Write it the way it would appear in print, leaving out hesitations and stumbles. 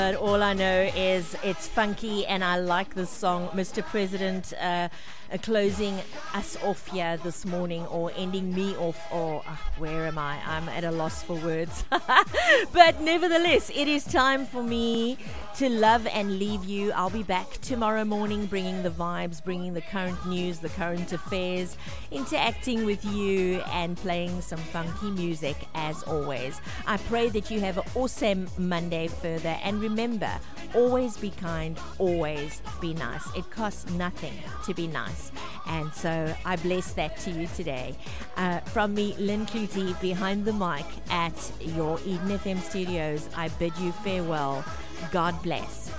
But all I know is it's funky and I like this song. Mr. President closing us off here this morning, or ending me off, or where am I? I'm at a loss for words. But nevertheless, it is time for me to love and leave you. I'll be back tomorrow morning bringing the vibes, bringing the current news, the current affairs, interacting with you and playing some funky music as always. I pray that you have an awesome Monday further, and remember, always be kind, always be nice. It costs nothing to be nice, and so I bless that to you today. From me, Lynn Clutie, behind the mic at your Eden FM studios, I bid you farewell. God bless.